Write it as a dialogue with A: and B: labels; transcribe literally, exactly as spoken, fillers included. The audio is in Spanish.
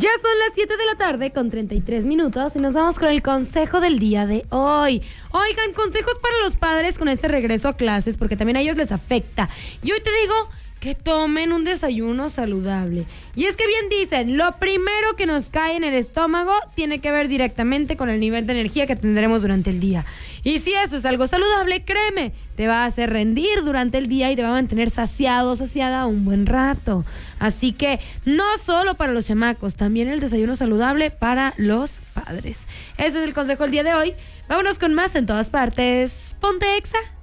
A: Ya son las siete de la tarde con treinta y tres minutos y nos vamos con el consejo del día de hoy. Oigan, consejos para los padres con este regreso a clases, porque también a ellos les afecta. Y hoy te digo que tomen un desayuno saludable. Y es que bien dicen, lo primero que nos cae en el estómago tiene que ver directamente con el nivel de energía que tendremos durante el día. Y si eso es algo saludable, créeme, te va a hacer rendir durante el día y te va a mantener saciado, saciada un buen rato. Así que no solo para los chamacos, también el desayuno saludable para los padres. Este es el consejo del día de hoy. Vámonos con más en todas partes. Ponte Exa.